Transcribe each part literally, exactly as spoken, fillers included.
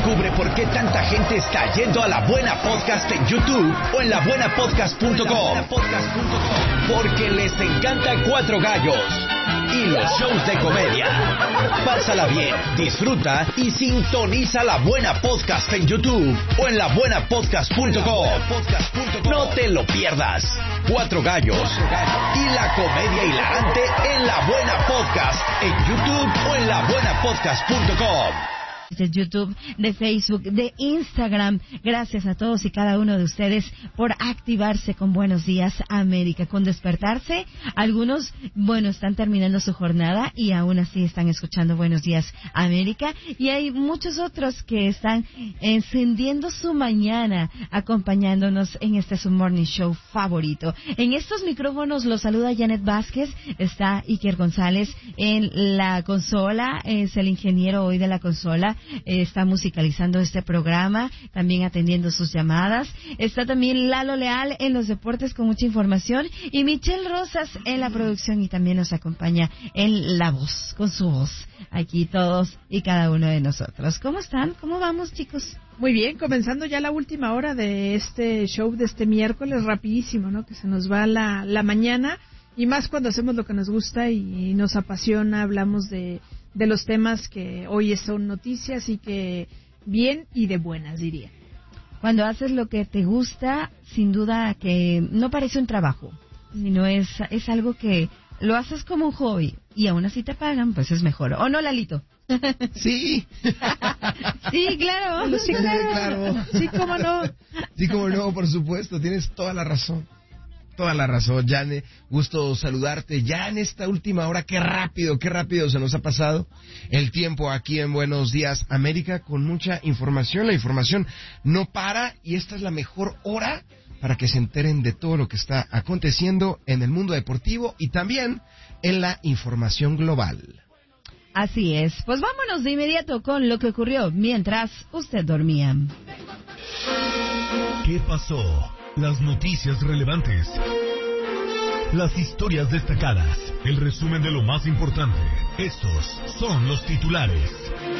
Descubre por qué tanta gente está yendo a La Buena Podcast en YouTube o en la buena podcast punto com. Porque les encanta Cuatro Gallos y los shows de comedia. Pásala bien, disfruta y sintoniza La Buena Podcast en YouTube o en la buena podcast punto com. No te lo pierdas. Cuatro Gallos y la comedia hilarante en La Buena Podcast en YouTube o en la buena podcast punto com. De YouTube, de Facebook, de Instagram. Gracias a todos y cada uno de ustedes por activarse con Buenos Días América, con despertarse. Algunos, bueno, están terminando su jornada y aún así están escuchando Buenos Días América. Y hay muchos otros que están encendiendo su mañana, acompañándonos en este su morning show favorito. En estos micrófonos los saluda Janet Vázquez, está Iker González en la consola, es el ingeniero hoy de la consola. Eh, está musicalizando este programa, también atendiendo sus llamadas. Está también Lalo Leal en los deportes con mucha información y Michelle Rosas en la producción y también nos acompaña en la voz, con su voz, aquí todos y cada uno de nosotros. ¿Cómo están? ¿Cómo vamos, chicos? Muy bien, comenzando ya la última hora de este show de este miércoles, rapidísimo, ¿no? Que se nos va la, la mañana y más cuando hacemos lo que nos gusta y nos apasiona, hablamos de de los temas que hoy son noticias y que bien y de buenas, diría. Cuando haces lo que te gusta, sin duda que no parece un trabajo, sino es, es algo que lo haces como un hobby y aún así te pagan, pues es mejor. ¿O no, Lalito? Sí. Sí, claro. Sí, claro. claro. Sí, cómo no. Sí, cómo no, por supuesto, tienes toda la razón. Toda la razón, Jane. Gusto saludarte ya en esta última hora. Qué rápido, qué rápido se nos ha pasado el tiempo aquí en Buenos Días América con mucha información. La información no para y esta es la mejor hora para que se enteren de todo lo que está aconteciendo en el mundo deportivo y también en la información global. Así es. Pues vámonos de inmediato con lo que ocurrió mientras usted dormía. ¿Qué pasó? Las noticias relevantes, las historias destacadas, el resumen de lo más importante. Estos son los titulares.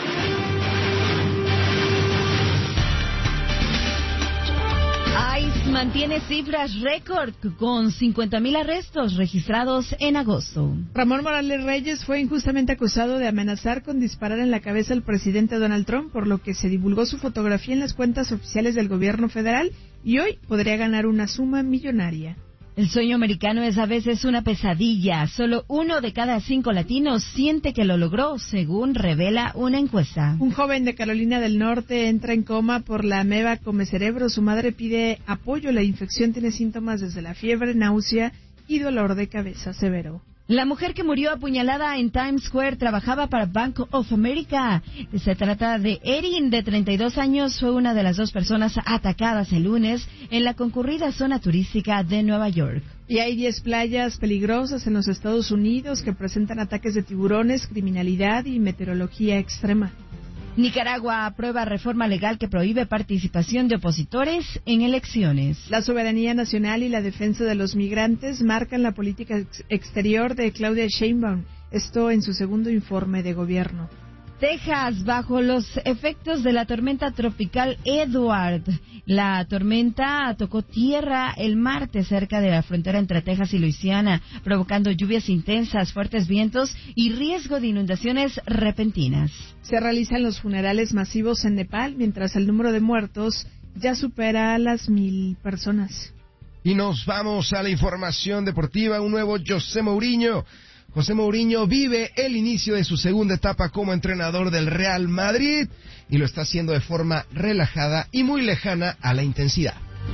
ICE mantiene cifras récord con cincuenta mil arrestos registrados en agosto. Ramón Morales Reyes fue injustamente acusado de amenazar con disparar en la cabeza al presidente Donald Trump, por lo que se divulgó su fotografía en las cuentas oficiales del gobierno federal y hoy podría ganar una suma millonaria. El sueño americano es a veces una pesadilla. Solo uno de cada cinco latinos siente que lo logró, según revela una encuesta. Un joven de Carolina del Norte entra en coma por la ameba comecerebro. Su madre pide apoyo. La infección tiene síntomas desde la fiebre, náusea y dolor de cabeza severo. La mujer que murió apuñalada en Times Square trabajaba para Bank of America. Se trata de Erin, de treinta y dos años. Fue una de las dos personas atacadas el lunes en la concurrida zona turística de Nueva York. Y hay diez playas peligrosas en los Estados Unidos que presentan ataques de tiburones, criminalidad y meteorología extrema. Nicaragua aprueba reforma legal que prohíbe participación de opositores en elecciones. La soberanía nacional y la defensa de los migrantes marcan la política ex- exterior de Claudia Sheinbaum. Esto en su segundo informe de gobierno. Texas, bajo los efectos de la tormenta tropical Edward. La tormenta tocó tierra el martes cerca de la frontera entre Texas y Luisiana, provocando lluvias intensas, fuertes vientos y riesgo de inundaciones repentinas. Se realizan los funerales masivos en Nepal, mientras el número de muertos ya supera a las mil personas. Y nos vamos a la información deportiva. Un nuevo José Mourinho. José Mourinho vive el inicio de su segunda etapa como entrenador del Real Madrid y lo está haciendo de forma relajada y muy lejana a la intensidad.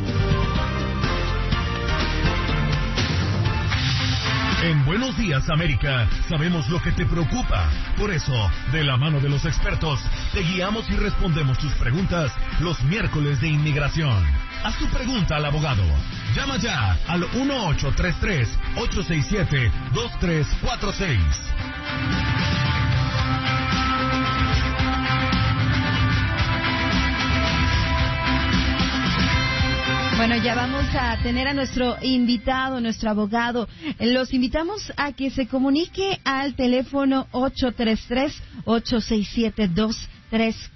En Buenos Días América sabemos lo que te preocupa. Por eso, de la mano de los expertos, te guiamos y respondemos tus preguntas los miércoles de inmigración. Haz tu pregunta al abogado. Llama ya al uno ocho tres tres, ocho seis siete, dos tres cuatro seis. Bueno, ya vamos a tener a nuestro invitado, nuestro abogado. Los invitamos a que se comunique al teléfono ocho tres tres, ocho seis siete, dos tres